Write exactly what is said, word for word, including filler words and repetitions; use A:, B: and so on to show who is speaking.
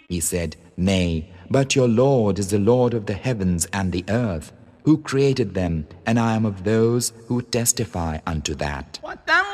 A: He said, Nay, but your Lord is the Lord of the heavens and the earth, who created them, and I am of those who testify unto that.